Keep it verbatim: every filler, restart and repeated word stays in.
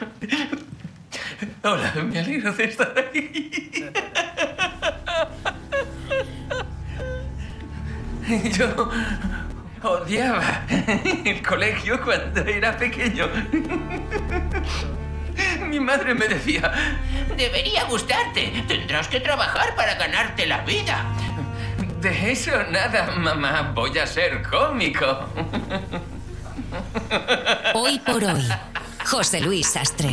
Hola, me alegro de estar aquí. Yo odiaba el colegio cuando era pequeño. Mi madre me decía, debería gustarte, tendrás que trabajar para ganarte la vida. De eso nada, mamá, voy a ser cómico. Hoy por hoy, José Luis Sastre.